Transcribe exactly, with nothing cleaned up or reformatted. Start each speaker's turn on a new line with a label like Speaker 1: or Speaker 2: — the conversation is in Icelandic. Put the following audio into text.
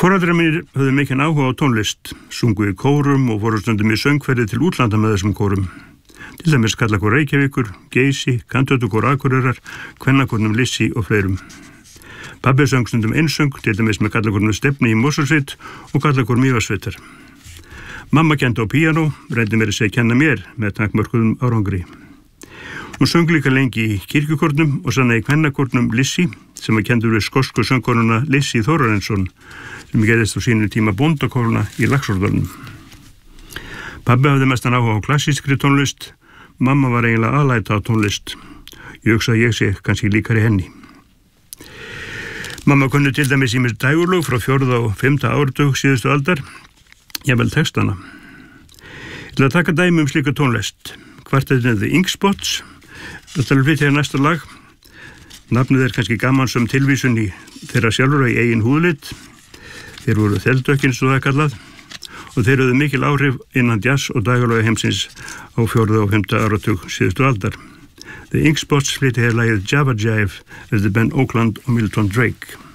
Speaker 1: Foreldrar mínir höfðu mikinn áhuga á tónlist, sungu í kórum og voru stundum í söngferði til útlanda með þessum kórum. Til dæmis Karlakór Reykjavíkur, Geysi, Kantautukór Akureyrar, Kvennakórnum Lissi og fleirum. Pabbi söng stundum einsöng, til dæmis með Karlakórnum Stefni í Mosfellssveit og Karlakór Mývatnssveitar. Mamma kenndi á píanó, reyndi mér að segja kenna mér með takmörkuðum árangri. Hún söng líka lengi í kirkjukórnum og sann í Kvennakórnum Lissi, sem að kendur við skosku söngkonuna Lissi Þórarinsson, sem gerðist á sínum tíma bóndakórna í Laxárdalnum. Pabbi hafði mestan áhuga á klassískri tónlist, mamma var eiginlega alæta á tónlist. Ég hugsa að ég sé kannski líkari henni. Mamma kunni til dæmis ýmis dægurlög frá fjórða og fimmta áratug síðustu aldar, jafnvel textana. Til að taka dæmi um slíka tónlist, kvartettinn The Inkspots, þetta er flytja næsta lag. Nafnið er kannski gamansöm tilvísun í þeirra sjálfur í eigin húðlit. Þeir voru þeldökkinn, svo það er kallað, og þeir höfðu mikil áhrif innan jazz og dægurlöga heimsins á fjórða og fimmta áratug síðustu aldar. The Inkspots flytja hér lagið Java Jive eftir Ben Oakland og Milton Drake.